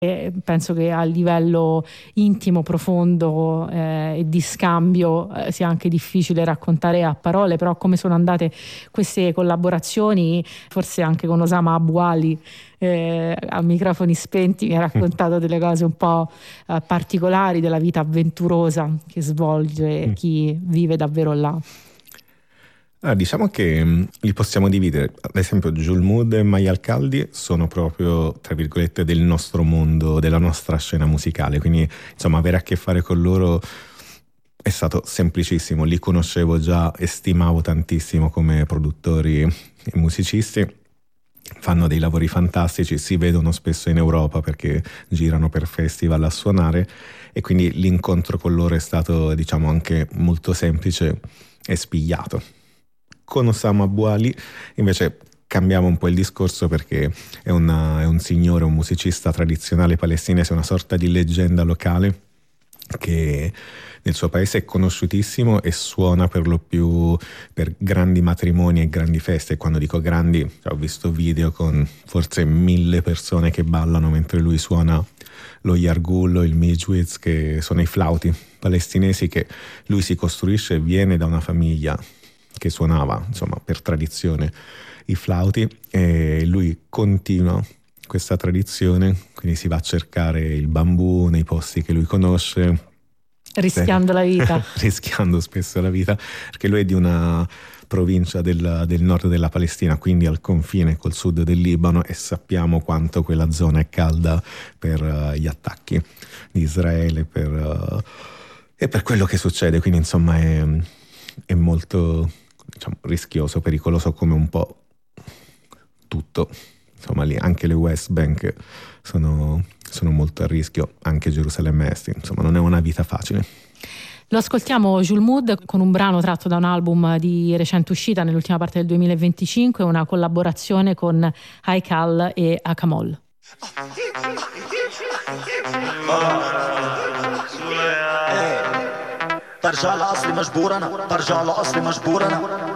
E penso che a livello intimo, profondo e di scambio sia anche difficile raccontare a parole, però come sono andate queste collaborazioni, forse anche con Osama Abu Ali a microfoni spenti mi ha raccontato delle cose un po' particolari della vita avventurosa che svolge chi vive davvero là. Diciamo che li possiamo dividere. Ad esempio Julmud e Maya Alcaldi sono proprio, tra virgolette, del nostro mondo, della nostra scena musicale, quindi insomma avere a che fare con loro è stato semplicissimo. Li conoscevo già e stimavo tantissimo come produttori e musicisti. Fanno dei lavori fantastici, si vedono spesso in Europa perché girano per festival a suonare, e quindi l'incontro con loro è stato, diciamo, anche molto semplice e spigliato. Con Osama Abu Ali invece cambiamo un po' il discorso, perché è un signore, un musicista tradizionale palestinese, una sorta di leggenda locale che nel suo paese è conosciutissimo e suona per lo più per grandi matrimoni e grandi feste. Quando dico grandi, ho visto video con forse 1000 persone che ballano mentre lui suona lo yargullo, il mijwiz, che sono i flauti palestinesi che lui si costruisce. Viene da una famiglia che suonava, insomma, per tradizione i flauti, e lui continua questa tradizione, quindi si va a cercare il bambù nei posti che lui conosce, rischiando la vita. Rischiando spesso la vita, perché lui è di una provincia del nord della Palestina, quindi al confine col sud del Libano, e sappiamo quanto quella zona è calda per gli attacchi di Israele e per quello che succede. Quindi insomma è molto, diciamo, rischioso, pericoloso come un po' tutto. Insomma, lì anche le West Bank sono molto a rischio, anche Gerusalemme Est. Insomma, non è una vita facile. Lo ascoltiamo Julmud con un brano tratto da un album di recente uscita nell'ultima parte del 2025, una collaborazione con Haikal e Akamol. برجع لأصلي مجبور أنا